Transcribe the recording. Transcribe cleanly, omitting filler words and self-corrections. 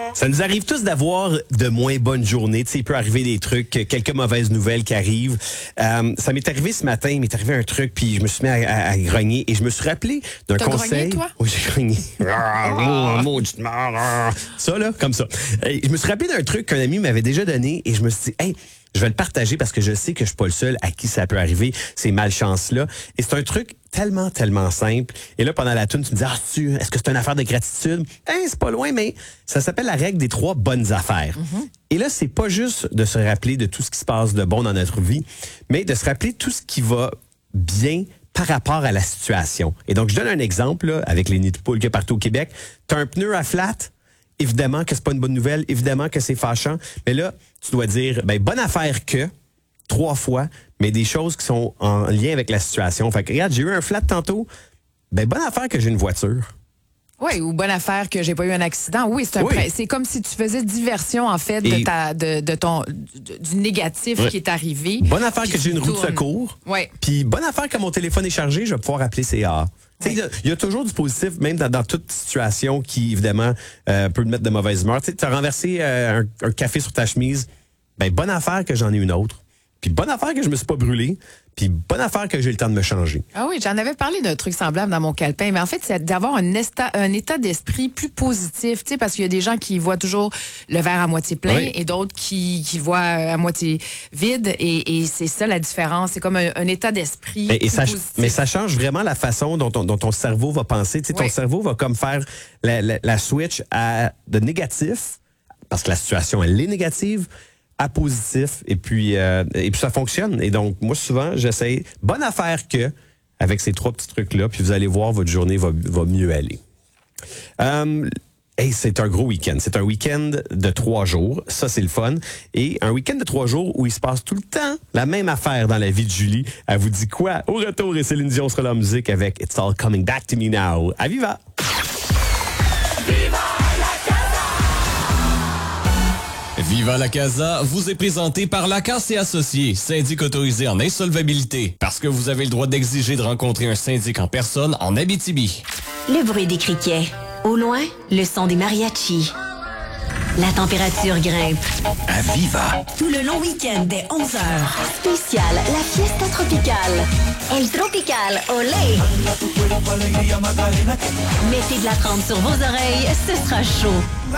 Ça nous arrive tous d'avoir de moins bonnes journées. Tu sais, il peut arriver des trucs, quelques mauvaises nouvelles qui arrivent. Ça m'est arrivé ce matin, il m'est arrivé un truc, puis je me suis mis à grogner et je me suis rappelé d'un conseil. Grogné, toi? Oui, j'ai grogné. Maudite merde. Ça, là, comme ça. Et je me suis rappelé d'un truc qu'un ami m'avait déjà donné et je me suis dit, hey, je vais le partager parce que je sais que je suis pas le seul à qui ça peut arriver, ces malchances-là. Et c'est un truc tellement, tellement simple. Et là, pendant la toune, tu me dis, est-ce que c'est une affaire de gratitude? C'est pas loin, mais ça s'appelle la règle des 3 bonnes affaires. Mm-hmm. Et là, c'est pas juste de se rappeler de tout ce qui se passe de bon dans notre vie, mais de se rappeler tout ce qui va bien par rapport à la situation. Et donc, je donne un exemple, là, avec les nids de poules qu'il y a partout au Québec. T'as un pneu à flat? Évidemment que c'est pas une bonne nouvelle, évidemment que c'est fâchant, mais là, tu dois dire, bonne affaire que, 3 fois, mais des choses qui sont en lien avec la situation. Fait que, regarde, j'ai eu un flat tantôt, bonne affaire que j'ai une voiture. Oui, ou bonne affaire que j'ai pas eu un accident. Oui, c'est comme si tu faisais diversion, en fait, du négatif qui est arrivé. Bonne affaire que j'ai une roue de secours. Oui. Puis bonne affaire que mon téléphone est chargé, je vais pouvoir appeler CA. Il y a toujours du positif, même dans toute situation qui, évidemment, peut te mettre de mauvaise humeur. Tu as renversé un café sur ta chemise. Bonne affaire que j'en ai une autre. Puis bonne affaire que je me suis pas brûlé. Puis bonne affaire que j'ai le temps de me changer. Ah oui, j'en avais parlé d'un truc semblable dans mon calepin. Mais en fait, c'est d'avoir un état d'esprit plus positif. Tu sais, parce qu'il y a des gens qui voient toujours le verre à moitié plein et d'autres qui voient à moitié vide. Et c'est ça la différence. C'est comme un état d'esprit positif. Mais ça change vraiment la façon dont ton cerveau va penser. Tu sais, ton cerveau va comme faire la switch de négatif, parce que la situation, elle est négative, à positif, et puis ça fonctionne. Et donc, moi, souvent, j'essaie, bonne affaire que, avec ces 3 petits trucs-là, puis vous allez voir, votre journée va mieux aller. C'est un gros week-end. C'est un week-end de 3 jours. Ça, c'est le fun. Et un week-end de 3 jours où il se passe tout le temps la même affaire dans la vie de Julie. Elle vous dit quoi? Au retour, et Céline Dion sera la musique avec It's All Coming Back to Me Now. À Viva! Viva la Casa vous est présenté par Lacasse et Associés, syndic autorisé en insolvabilité. Parce que vous avez le droit d'exiger de rencontrer un syndic en personne en Abitibi. Le bruit des criquets. Au loin, le son des mariachis. La température grimpe. À Viva. Tout le long week-end dès 11h. Spécial, la fiesta tropicale. El Tropical, olé! Mettez de la trempe sur vos oreilles, ce sera chaud.